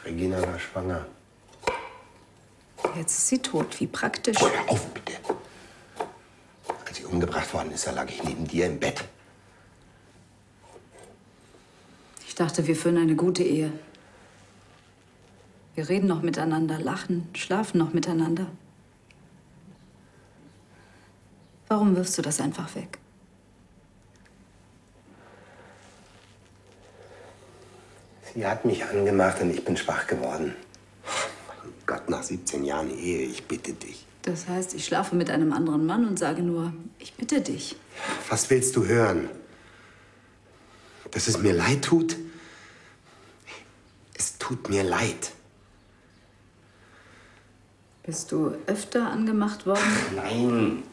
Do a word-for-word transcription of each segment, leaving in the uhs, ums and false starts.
Regina war schwanger. Jetzt ist sie tot. Wie praktisch. Oh, hör auf, bitte. Als sie umgebracht worden ist, da lag ich neben dir im Bett. Ich dachte, wir führen eine gute Ehe. Wir reden noch miteinander, lachen, schlafen noch miteinander. Warum wirfst du das einfach weg? Sie hat mich angemacht und ich bin schwach geworden. Mein Gott, nach siebzehn Jahren Ehe, ich bitte dich. Das heißt, ich schlafe mit einem anderen Mann und sage nur, ich bitte dich. Was willst du hören? Dass es mir leid tut? Es tut mir leid. Bist du öfter angemacht worden? Ach, nein.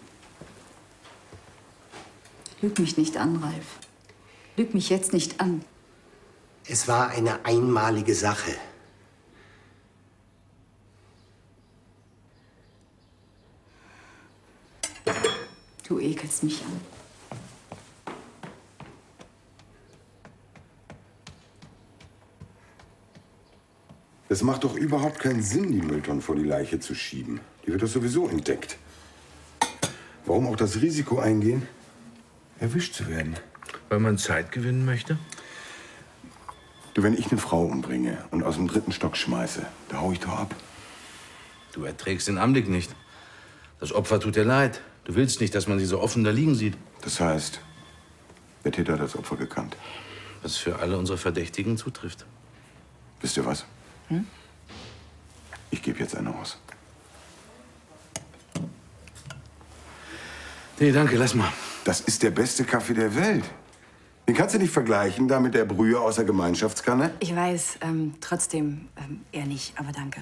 Lüg mich nicht an, Ralf. Lüg mich jetzt nicht an. Es war eine einmalige Sache. Du ekelst mich an. Es macht doch überhaupt keinen Sinn, die Mülltonnen vor die Leiche zu schieben. Die wird doch sowieso entdeckt. Warum auch das Risiko eingehen, erwischt zu werden? Weil man Zeit gewinnen möchte? Du, wenn ich eine Frau umbringe und aus dem dritten Stock schmeiße, da hau ich doch ab. Du erträgst den Anblick nicht. Das Opfer tut dir leid. Du willst nicht, dass man sie so offen da liegen sieht. Das heißt, der Täter hat das Opfer gekannt. Was für alle unsere Verdächtigen zutrifft. Wisst ihr was? Hm? Ich gebe jetzt eine aus. Nee, danke, lass mal. Das ist der beste Kaffee der Welt. Den kannst du nicht vergleichen da mit der Brühe aus der Gemeinschaftskanne. Ich weiß, ähm, trotzdem ähm, eher nicht, aber danke.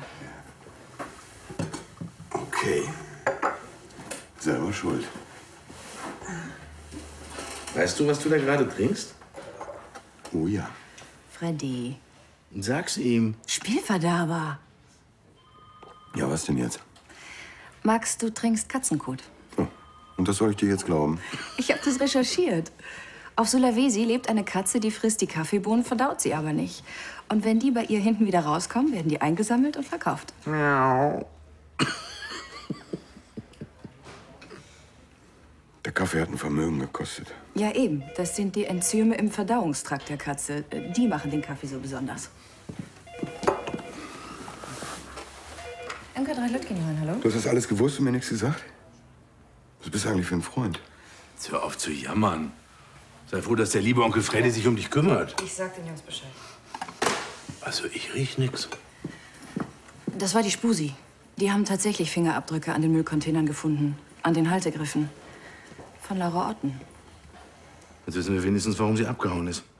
Okay. Selber schuld. Weißt du, was du da gerade trinkst? Oh ja. Freddy. Sag's ihm. Spielverderber. Ja, was denn jetzt? Max, du trinkst Katzenkot. Oh. Und das soll ich dir jetzt glauben? Ich habe das recherchiert. Auf Sulawesi lebt eine Katze, die frisst die Kaffeebohnen, verdaut sie aber nicht. Und wenn die bei ihr hinten wieder rauskommen, werden die eingesammelt und verkauft. Miau. Der Kaffee hat ein Vermögen gekostet. Ja, eben. Das sind die Enzyme im Verdauungstrakt der Katze. Die machen den Kaffee so besonders. M K drei Lötgenheim, hallo? Du hast das alles gewusst und mir nichts gesagt? Was bist du eigentlich für ein Freund? Jetzt hör auf zu jammern. Sei froh, dass der liebe Onkel Freddy sich um dich kümmert. Ich sag den Jungs Bescheid. Also, ich riech nix. Das war die Spusi. Die haben tatsächlich Fingerabdrücke an den Müllcontainern gefunden. An den Haltegriffen. Von Laura Otten. Jetzt wissen wir wenigstens, warum sie abgehauen ist.